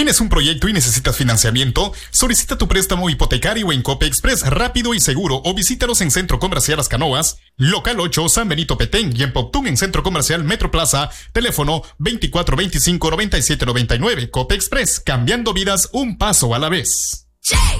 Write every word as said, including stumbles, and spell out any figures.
¿Tienes un proyecto y necesitas financiamiento? Solicita tu préstamo hipotecario en Cope Express rápido y seguro o visítalos en Centro Comercial Las Canoas, Local ocho, San Benito Petén, y en Poptún en Centro Comercial Metro Plaza, teléfono veinticuatro veinticinco noventa y siete noventa y nueve. Cope Express, cambiando vidas un paso a la vez.